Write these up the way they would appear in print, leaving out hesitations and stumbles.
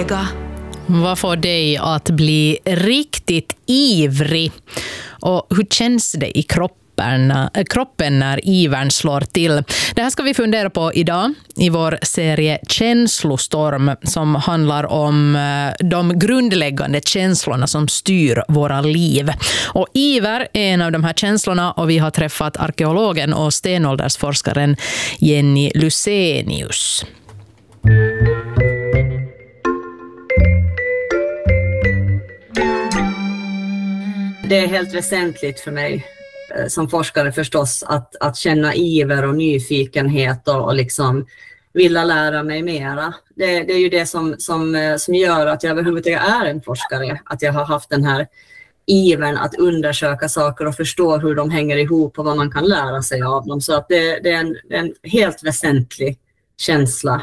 ivriga. Vad får dig att bli riktigt ivrig? Och hur känns det i kroppen när ivern slår till? Det här ska vi fundera på idag i vår serie Känslostorm, som handlar om de grundläggande känslorna som styr våra liv. Och iver är en av de här känslorna, och vi har träffat arkeologen och stenåldersforskaren Jenny Lusenius. Det är helt väsentligt för mig som forskare förstås att känna iver och nyfikenhet och liksom vilja lära mig mera. Det är ju det som gör att jag överhuvudtaget är en forskare. Att jag har haft den här ivern att undersöka saker och förstå hur de hänger ihop och vad man kan lära sig av dem. Så att det är en helt väsentlig känsla.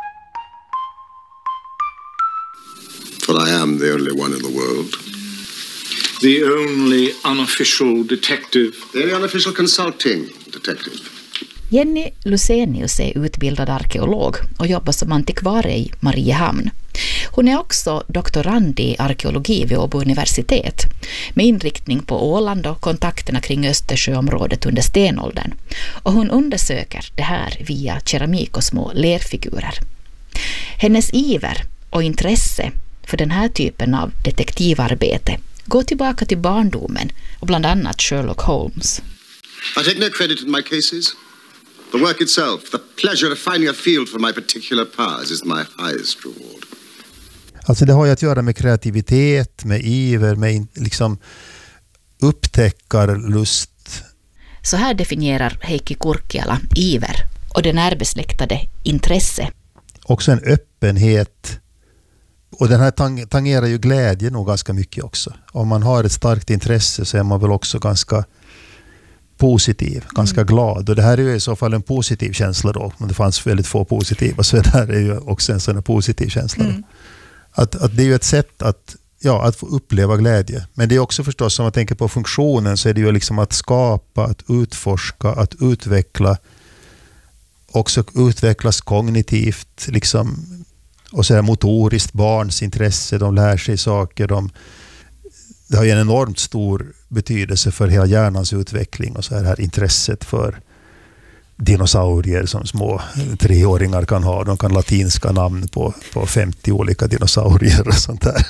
For I am the only one in the world. The only unofficial detective. The unofficial consulting detective. Jenny Lusenius är utbildad arkeolog och jobbar som antikvarie i Mariehamn. Hon är också doktorand i arkeologi vid Åbo universitet med inriktning på Åland och kontakterna kring Östersjöområdet under stenåldern. Och hon undersöker det här via keramik och små lerfigurer. Hennes iver och intresse för den här typen av detektivarbete går tillbaka till barndomen och bland annat Sherlock Holmes. I take no credit in my cases. The work itself, the pleasure of finding a field for my particular powers is my highest reward. Alltså det har ju att göra med kreativitet, med iver, med liksom upptäckarlust. Så här definierar Heikki Kurkiala iver och det närbesläktade intresse. Också en öppenhet. Och den här tangerar ju glädje nog ganska mycket också. Om man har ett starkt intresse så är man väl också ganska positiv, ganska glad. Och det här är ju i så fall en positiv känsla då. Men det fanns väldigt få positiva, så det här är ju också en sån positiv känsla. Att det är ju ett sätt att få uppleva glädje. Men det är också förstås, om man tänker på funktionen, så är det ju liksom att skapa, att utforska, att utveckla. Också utvecklas kognitivt liksom. Och så är motoriskt, barns intresse, de lär sig saker, det har ju en enormt stor betydelse för hela hjärnans utveckling, och så här intresset för dinosaurier som små 3-åringar kan ha. De kan latinska namn på 50 olika dinosaurier och sånt där.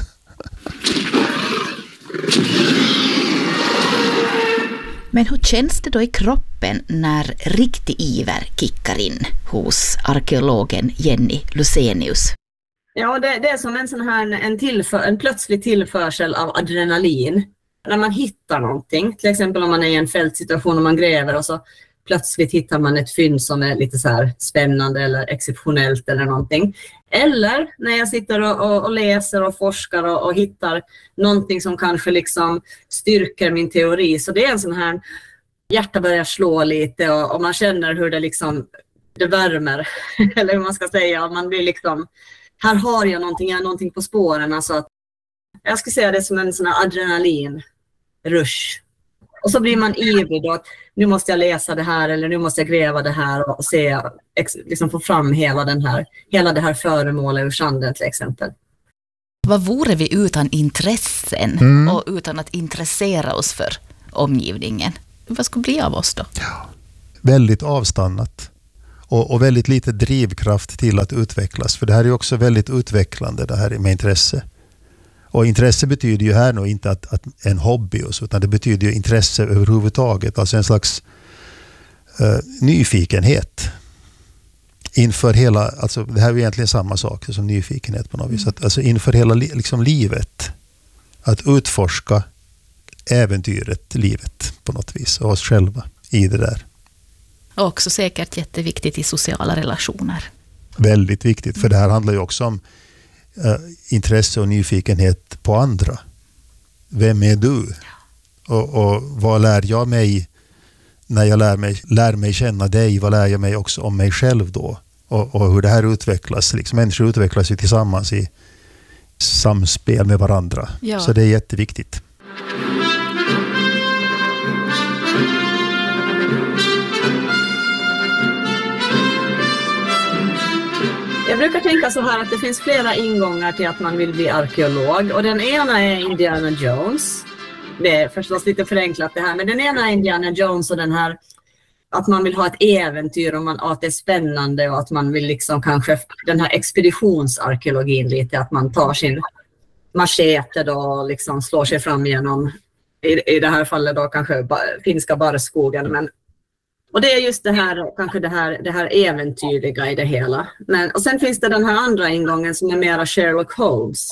Men hur känns det då i kroppen när riktig iver kickar in hos arkeologen Jenny Lusenius? Ja, det är som en sån här en plötslig tillförsel av adrenalin. När man hittar någonting, till exempel om man är i en fältsituation och man gräver och så plötsligt hittar man ett fynd som är lite så här spännande eller exceptionellt eller någonting. Eller när jag sitter och läser och forskar och hittar någonting som kanske liksom styrker min teori. Så det är en sån här, hjärtat börjar slå lite och man känner hur det liksom, det värmer. Eller hur man ska säga, man blir liksom, här har jag någonting på spåren. Alltså att, jag skulle säga det som en sån här adrenalinrush. Och så blir man ivrig då att nu måste jag läsa det här eller nu måste jag gräva det här och se, liksom få fram hela det här föremålet ur sanden till exempel. Vad vore vi utan intressen och utan att intressera oss för omgivningen? Vad skulle bli av oss då? Ja, väldigt avstannat och väldigt lite drivkraft till att utvecklas. För det här är också väldigt utvecklande, det här med intresse. Och intresse betyder ju här nog inte att en hobby, utan det betyder ju intresse överhuvudtaget. Alltså en slags nyfikenhet inför hela, alltså det här är egentligen samma sak som nyfikenhet på något vis. Alltså inför hela liksom livet. Att utforska äventyret, livet på något vis, och oss själva i det där. Och också säkert jätteviktigt i sociala relationer. Väldigt viktigt, för det här handlar ju också om intresse och nyfikenhet på andra. Vem är du? Och vad lär jag mig när jag lär mig känna dig? Vad lär jag mig också om mig själv då? Och hur det här utvecklas. Liksom, människor utvecklas ju tillsammans i samspel med varandra. Ja. Så det är jätteviktigt. Jag brukar tänka så här att det finns flera ingångar till att man vill bli arkeolog. Och den ena är Indiana Jones. Det är förstås lite förenklat det här. Men den ena är Indiana Jones och den här att man vill ha ett äventyr och att det är spännande och att man vill liksom kanske den här expeditionsarkeologin lite. Att man tar sin machete då och liksom slår sig fram genom i det här fallet då kanske finska barrskogen. Men och det är just det här, kanske det här äventyrliga i det hela. Och sen finns det den här andra ingången som är mera Sherlock Holmes.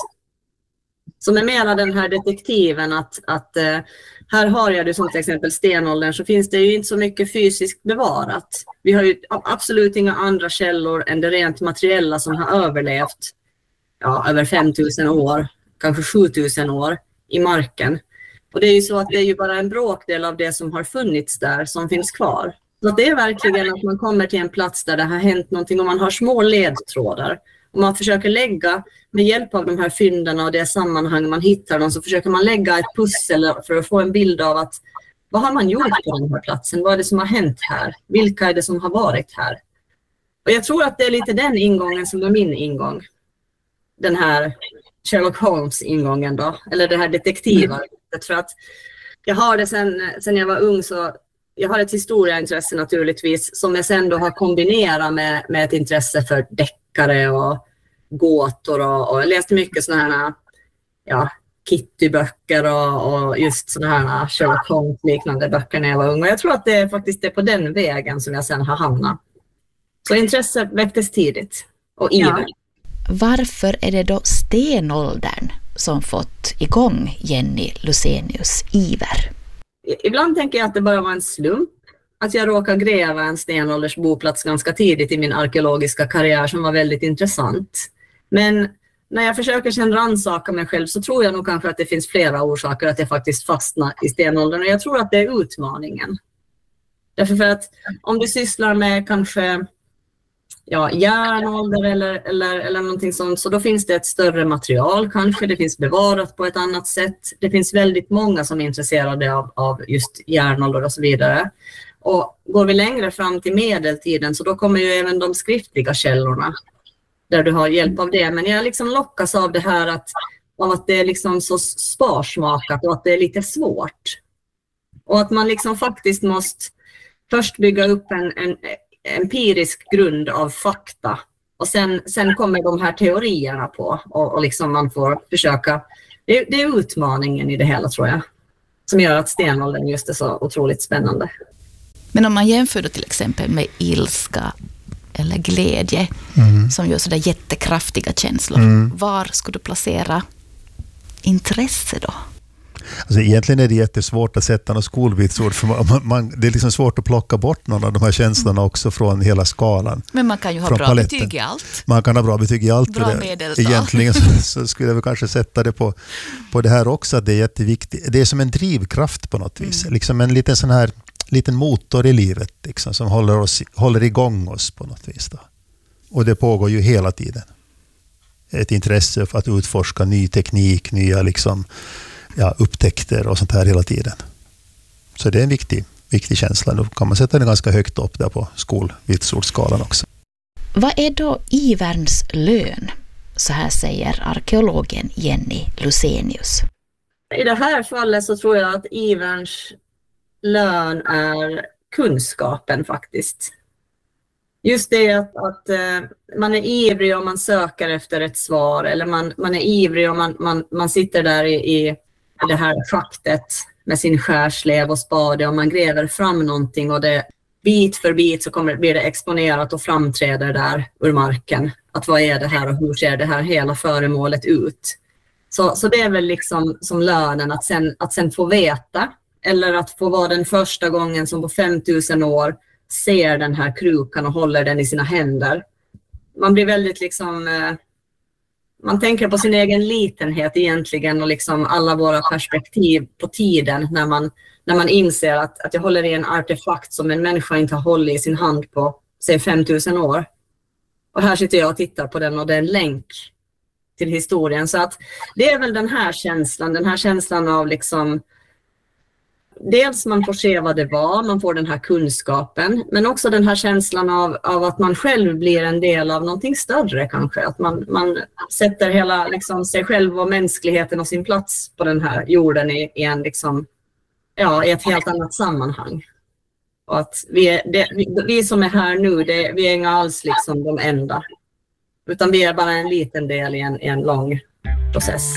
Som är mera den här detektiven att här har jag det som till exempel stenåldern så finns det ju inte så mycket fysiskt bevarat. Vi har ju absolut inga andra källor än det rent materiella som har överlevt över 5000 år, kanske 7000 år i marken. Och det är ju så att det är ju bara en bråkdel av det som har funnits där som finns kvar. Så det är verkligen att man kommer till en plats där det har hänt någonting och man har små ledtrådar. Och man försöker lägga, med hjälp av de här fynderna och det sammanhang man hittar dem, så försöker man lägga ett pussel för att få en bild av att vad har man gjort på den här platsen? Vad är det som har hänt här? Vilka är det som har varit här? Och jag tror att det är lite den ingången som är min ingång. Den här Sherlock Holmes-ingången då, eller det här detektivarbetet. För att jag har det sen jag var ung så jag har ett historieintresse naturligtvis som jag sen då har kombinerat med ett intresse för deckare och gåtor och jag läste mycket sådana här Kitty-böcker och just sådana här Sherlock Holmes-liknande böcker när jag var ung. Och jag tror att det är faktiskt på den vägen som jag sen har hamnat. Så intresse väcktes tidigt och iver. Varför är det då stenåldern som fått igång Jenny Lusenius iver? Ibland tänker jag att det bara var en slump. Att jag råkade gräva en stenålders boplats ganska tidigt i min arkeologiska karriär som var väldigt intressant. Men när jag försöker sedan rannsaka mig själv så tror jag nog kanske att det finns flera orsaker att jag faktiskt fastnar i stenåldern. Och jag tror att det är utmaningen. Därför för att om du sysslar med kanske järnålder eller någonting sånt, så då finns det ett större material kanske, det finns bevarat på ett annat sätt. Det finns väldigt många som är intresserade av just järnålder och så vidare. Och går vi längre fram till medeltiden så då kommer ju även de skriftliga källorna där du har hjälp av det. Men jag liksom lockas av det här av att det är liksom så sparsmakat och att det är lite svårt. Och att man liksom faktiskt måste först bygga upp en empirisk grund av fakta och sen kommer de här teorierna på och liksom man får försöka, det är utmaningen i det hela tror jag som gör att stenåldern just är så otroligt spännande. Men om man jämför då till exempel med ilska eller glädje som gör sådär jättekraftiga känslor, var skulle du placera intresse då? Alltså egentligen är det jättesvårt att sätta något skolvitsord för det är liksom svårt att plocka bort någon av de här känslorna också från hela skalan. Men man kan ju ha bra paletten. Betyg i allt. Man kan ha bra betyg i allt. Bra medeltal. Egentligen så skulle jag väl kanske sätta det på det här också att det är jätteviktigt. Det är som en drivkraft på något vis. Liksom en liten sån här liten motor i livet liksom, som håller igång oss på något vis då. Och det pågår ju hela tiden. Ett intresse för att utforska ny teknik, nya liksom upptäckter och sånt här hela tiden. Så det är en viktig känsla. Nu kan man sätta den ganska högt upp där på skolvitsordsskalan också. Vad är då iverns lön? Så här säger arkeologen Jenny Lusenius. I det här fallet så tror jag att iverns lön är kunskapen faktiskt. Just det att man är ivrig om man söker efter ett svar eller man är ivrig om man sitter där i det här schaktet med sin skärslev och spade och man gräver fram någonting och det bit för bit så blir det exponerat och framträder där ur marken. Att vad är det här och hur ser det här hela föremålet ut? Så det är väl liksom som lönen att sen få veta eller att få vara den första gången som på 5000 år ser den här krukan och håller den i sina händer. Man blir väldigt liksom man tänker på sin egen litenhet egentligen och liksom alla våra perspektiv på tiden när man inser att jag håller i en artefakt som en människa inte har hållit i sin hand på säg 5000 år. Och här sitter jag och tittar på den och det är en länk till historien. Så att det är väl den här känslan av liksom dels man får se vad det var, man får den här kunskapen, men också den här känslan av att man själv blir en del av någonting större kanske. Att man sätter hela liksom, sig själv och mänskligheten och sin plats på den här jorden i en liksom, i ett helt annat sammanhang. Och att vi som är här nu, vi är inga alls liksom de enda. Utan vi är bara en liten del i en lång process.